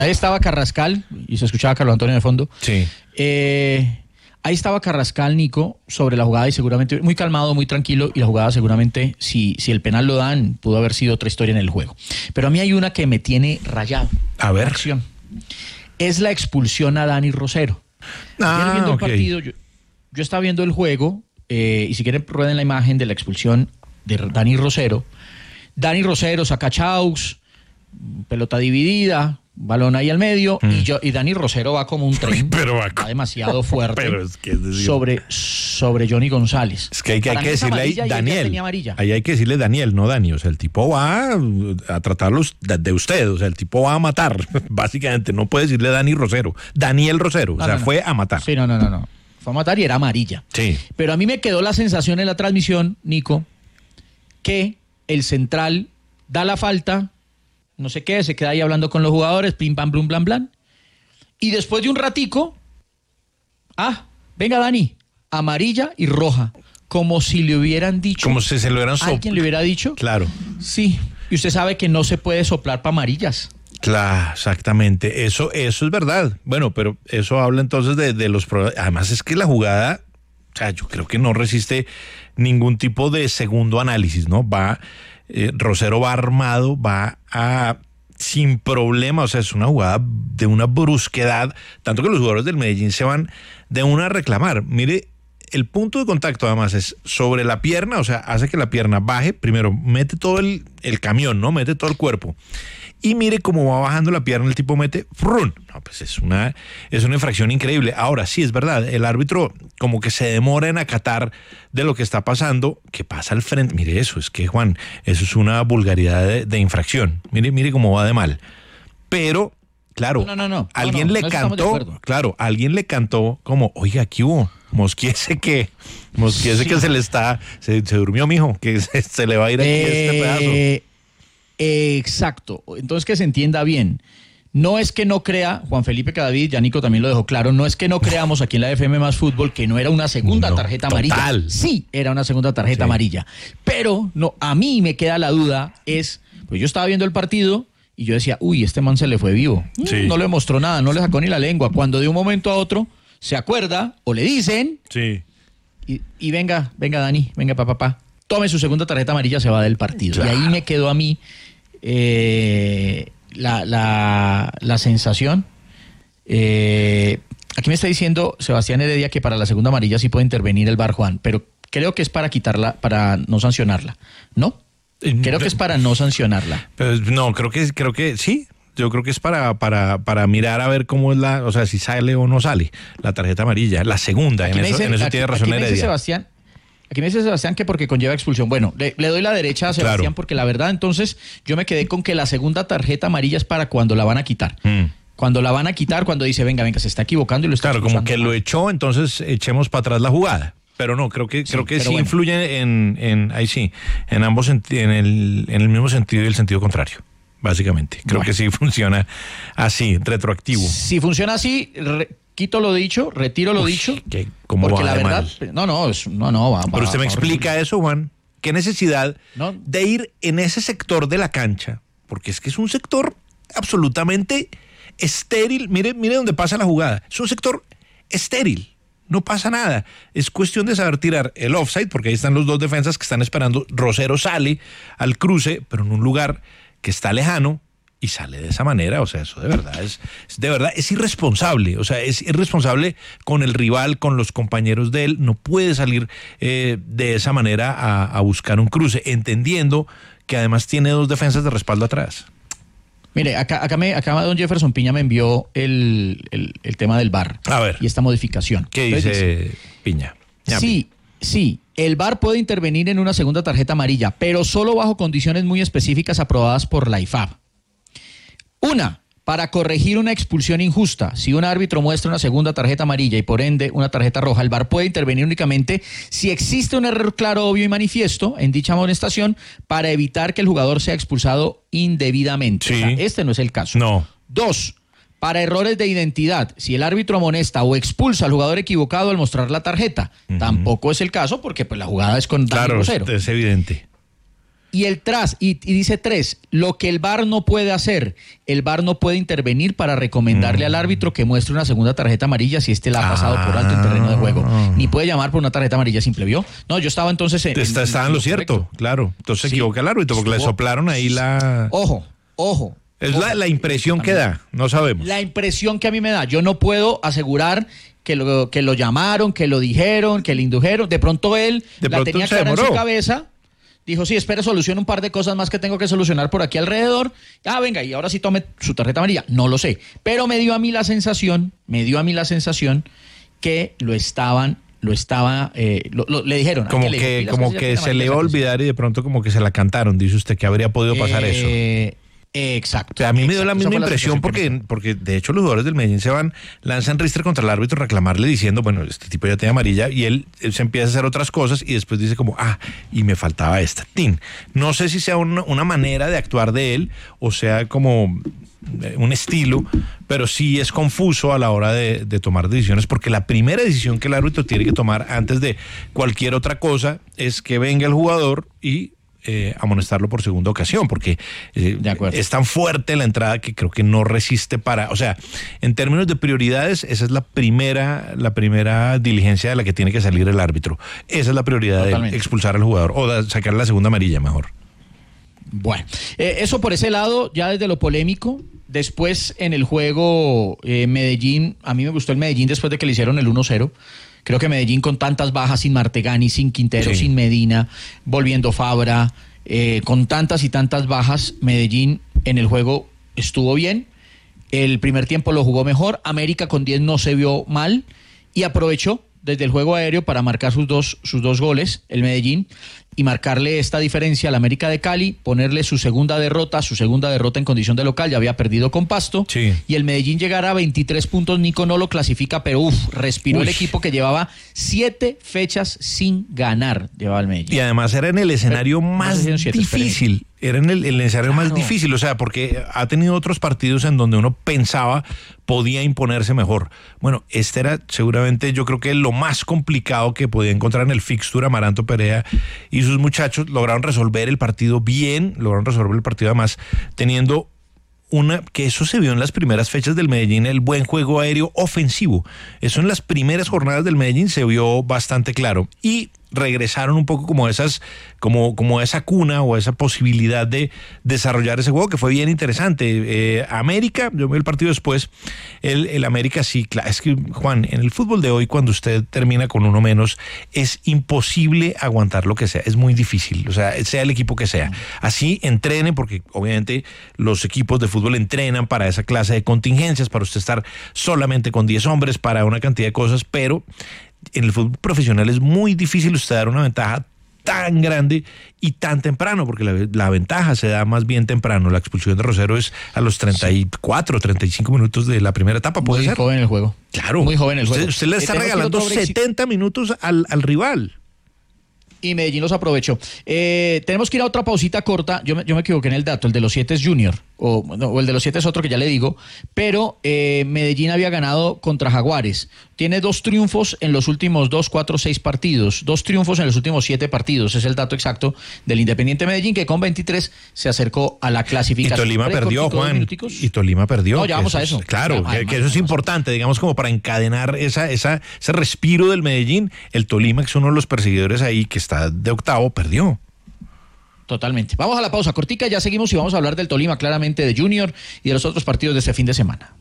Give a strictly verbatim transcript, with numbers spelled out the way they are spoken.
Ahí estaba Carrascal, y se escuchaba a Carlos Antonio de fondo. Sí. Eh, ahí estaba Carrascal, Nico, sobre la jugada y seguramente muy calmado, muy tranquilo, y la jugada seguramente, si, si el penal lo dan, pudo haber sido otra historia en el juego. Pero a mí hay una que me tiene rayado. A ver. Acción. Es la expulsión a Dani Rosero. Ah, Ayer viendo ok. el partido, yo, yo estaba viendo el juego, eh, y si quieren rueden la imagen de la expulsión de Dani Rosero. Dani Rosero saca Chaux, pelota dividida, balón ahí al medio, mm. y, yo, y Dani Rosero va como un tren, pero va, va demasiado fuerte pero es que es decir, sobre, sobre Johnny González. Es que hay que, hay que decirle ahí Daniel. Ahí hay que decirle Daniel, no Dani. O sea, el tipo va a tratarlos de usted. O sea, el tipo va a matar, básicamente. No puede decirle Dani Rosero. Daniel Rosero. No, o sea, no, no. fue a matar. Sí, no, no, no, no. Fue a matar y era amarilla. Sí. Pero a mí me quedó la sensación en la transmisión, Nico, que el central da la falta, no sé qué, se queda ahí hablando con los jugadores, pim, pam, blum, blan, blan. Y después de un ratico, ah, venga Dani, amarilla y roja. Como si le hubieran dicho. Como si se lo hubieran soplado. ¿Alguien le hubiera dicho? Claro. Sí. Y usted sabe que no se puede soplar para amarillas. Claro, exactamente. Eso, eso es verdad. Bueno, pero eso habla entonces de, de los problemas. Además es que la jugada, o sea, yo creo que no resiste ningún tipo de segundo análisis, ¿no? Va, eh, Rosero va armado, va a sin problema, o sea, es una jugada de una brusquedad, tanto que los jugadores del Medellín se van de una a reclamar. Mire, el punto de contacto además es sobre la pierna, o sea, hace que la pierna baje, primero mete todo el, el camión, ¿no? Mete todo el cuerpo. Y mire cómo va bajando la pierna, el tipo mete ¡frun! No, pues es una, es una infracción increíble. Ahora, sí, es verdad, el árbitro como que se demora en acatar de lo que está pasando, que pasa al frente. Mire eso, es que, Juan, eso es una vulgaridad de, de infracción. Mire, mire cómo va de mal. Pero, claro, no, no, no, no. alguien no, no, le no cantó, claro, alguien le cantó como, oiga, ¿qué hubo? Mosquiese que, mosquiese sí. que se le está, se, se durmió, mijo, que se, se le va a ir aquí eh... este pedazo. Exacto, entonces que se entienda bien, no es que no crea, Juan Felipe Cadavid, ya Nico también lo dejó claro, no es que no creamos aquí en la F M Más Fútbol que no era una segunda no, tarjeta amarilla, total. Sí era una segunda tarjeta sí. amarilla, pero no, a mí me queda la duda, es, pues yo estaba viendo el partido y yo decía, uy, este man se le fue vivo, sí. no le mostró nada, no le sacó ni la lengua, cuando de un momento a otro se acuerda o le dicen, sí. y, y venga, venga Dani, venga papá, papá, tome su segunda tarjeta amarilla, se va del partido, claro. Y ahí me quedó a mí Eh, la, la, la sensación. Eh, aquí me está diciendo Sebastián Heredia que para la segunda amarilla sí puede intervenir el V A R, Juan, pero creo que es para quitarla, para no sancionarla, ¿no? Creo que es para no sancionarla. Pero no, creo que creo que sí. Yo creo que es para, para, para mirar a ver cómo es la, o sea, si sale o no sale la tarjeta amarilla, la segunda. Aquí en eso, dice, en eso aquí, tiene razón aquí me Heredia. Dice Sebastián, Aquí me dice Sebastián que porque conlleva expulsión. Bueno, le, le doy la derecha a Sebastián, claro. Porque la verdad entonces yo me quedé con que la segunda tarjeta amarilla es para cuando la van a quitar. Mm. Cuando la van a quitar, cuando dice, venga, venga, se está equivocando y lo está Claro, como que mal. Lo echó, entonces echemos para atrás la jugada. Pero no, creo que sí, creo que sí bueno. influye en, en, ahí sí, en ambos, en el, en el mismo sentido y el sentido contrario. Básicamente, creo bueno. que sí funciona así, retroactivo. Si funciona así, re, quito lo dicho, retiro lo Uy, dicho. Que, ¿cómo porque va la verdad, mal? no, no, es, no, no, va. Pero va, usted va, me va, explica va, eso, Juan. ¿Qué necesidad no. de ir en ese sector de la cancha? Porque es que es un sector absolutamente estéril. Mire, mire dónde pasa la jugada. Es un sector estéril. No pasa nada. Es cuestión de saber tirar el offside, porque ahí están los dos defensas que están esperando. Rosero sale al cruce, pero en un lugar que está lejano y sale de esa manera. O sea, eso de verdad es, es de verdad es irresponsable. O sea, es irresponsable con el rival, con los compañeros de él. No puede salir eh, de esa manera a, a buscar un cruce, entendiendo que además tiene dos defensas de respaldo atrás. Mire, acá, acá, me, acá don Jefferson Piña me envió el, el, el tema del V A R. A ver. Y esta modificación. ¿Qué Entonces, dice Piña? Ya, sí, sí. El V A R puede intervenir en una segunda tarjeta amarilla, pero solo bajo condiciones muy específicas aprobadas por la I F A B. Una, para corregir una expulsión injusta. Si un árbitro muestra una segunda tarjeta amarilla y por ende una tarjeta roja, el V A R puede intervenir únicamente si existe un error claro, obvio y manifiesto en dicha amonestación para evitar que el jugador sea expulsado indebidamente. Sí. O sea, este no es el caso. No. Dos, para errores de identidad, si el árbitro amonesta o expulsa al jugador equivocado al mostrar la tarjeta. Uh-huh. Tampoco es el caso porque pues, la jugada es con Dani Rosero. Claro, es evidente. Y el tras, y, y dice tres, lo que el V A R no puede hacer, el V A R no puede intervenir para recomendarle mm. al árbitro que muestre una segunda tarjeta amarilla si este la ha pasado ah. por alto en terreno de juego. Ni puede llamar por una tarjeta amarilla simple, ¿vio? No, yo estaba entonces en... Está, estaba en lo cierto, correcto. Claro. Entonces se sí. equivoca el árbitro porque Estuvo. le soplaron ahí la... Ojo, ojo. Es ojo, la, la impresión que da, no sabemos. La impresión que a mí me da. Yo no puedo asegurar que lo, que lo llamaron, que lo dijeron, que le indujeron. De pronto él de la pronto tenía clara en su cabeza... Dijo, sí, espere, solucione un par de cosas más que tengo que solucionar por aquí alrededor. Ah, venga, y ahora sí tome su tarjeta amarilla. No lo sé. Pero me dio a mí la sensación, me dio a mí la sensación que lo estaban, lo estaba, eh, lo, lo, le dijeron. Como que, como que se le iba a olvidar y de pronto como que se la cantaron. Dice usted que habría podido pasar eh, eso. Exacto. O sea, a mí exacto, me dio la misma impresión la porque, porque de hecho los jugadores del Medellín se van, lanzan ristre contra el árbitro, reclamarle diciendo, bueno, este tipo ya tiene amarilla y él, él se empieza a hacer otras cosas y después dice como, ah, y me faltaba esta. Tin. No sé si sea una, una manera de actuar de él o sea como un estilo, pero sí es confuso a la hora de, de tomar decisiones porque la primera decisión que el árbitro tiene que tomar antes de cualquier otra cosa es que venga el jugador y Eh, amonestarlo por segunda ocasión, porque eh, es tan fuerte la entrada que creo que no resiste para, o sea, en términos de prioridades, esa es la primera, la primera diligencia de la que tiene que salir el árbitro. Esa es la prioridad Totalmente. de expulsar al jugador o de sacar la segunda amarilla mejor. Bueno, eh, eso por ese lado, ya desde lo polémico. Después en el juego eh, Medellín, a mí me gustó el Medellín después de que le hicieron el uno cero. Creo que Medellín con tantas bajas, sin Martegani, sin Quintero, sí. sin Medina, volviendo Fabra, eh, con tantas y tantas bajas, Medellín en el juego estuvo bien. El primer tiempo lo jugó mejor. América con diez no se vio mal y aprovechó desde el juego aéreo para marcar sus dos, sus dos goles, el Medellín, y marcarle esta diferencia al América de Cali, ponerle su segunda derrota, su segunda derrota en condición de local, ya había perdido con Pasto, sí. y el Medellín llegara a veintitrés puntos, Nico no lo clasifica, pero uff, respiró Uy. el equipo que llevaba siete fechas sin ganar, llevaba el Medellín. Y además era en el escenario pero, más no siete, difícil. Esperen. Era en el, el escenario claro. más difícil, o sea, porque ha tenido otros partidos en donde uno pensaba podía imponerse mejor. Bueno, este era seguramente yo creo que lo más complicado que podía encontrar en el fixture. Amaranto Perea y sus muchachos lograron resolver el partido bien, lograron resolver el partido además teniendo una, que eso se vio en las primeras fechas del Medellín, el buen juego aéreo ofensivo. Eso en las primeras jornadas del Medellín se vio bastante claro. Y regresaron un poco como esas, como, como esa cuna o esa posibilidad de desarrollar ese juego que fue bien interesante. Eh, América, yo vi el partido después, el, el América sí, claro, es que Juan, en el fútbol de hoy cuando usted termina con uno menos, es imposible aguantar lo que sea, es muy difícil, o sea, sea el equipo que sea. Así entrene, porque obviamente los equipos de fútbol entrenan para esa clase de contingencias, para usted estar solamente con diez hombres, para una cantidad de cosas, pero en el fútbol profesional es muy difícil usted dar una ventaja tan grande y tan temprano, porque la, la ventaja se da más bien temprano. La expulsión de Rosero es a los treinta y cuatro, treinta y cinco minutos de la primera etapa. ¿Puede muy ser? joven el juego. Claro. Muy joven el juego. Usted, usted le está regalando setenta minutos al, al rival. Y Medellín los aprovechó. Eh, tenemos que ir a otra pausita corta. Yo me, yo me equivoqué en el dato. El de los siete es Junior. O, no, o el de los siete es otro que ya le digo. Pero eh, Medellín había ganado contra Jaguares. Tiene dos triunfos en los últimos dos, cuatro, seis partidos. Dos triunfos en los últimos siete partidos. Es el dato exacto del Independiente Medellín, que con veintitrés se acercó a la clasificación. Y Tolima perdió, Juan. Y Tolima perdió. No, ya vamos a eso. Es, claro, ya, que, que eso es importante, digamos, como para encadenar esa, esa, ese respiro del Medellín. El Tolima, que es uno de los perseguidores ahí, que está de octavo, perdió. Totalmente. Vamos a la pausa cortica, ya seguimos y vamos a hablar del Tolima, claramente de Junior y de los otros partidos de este fin de semana.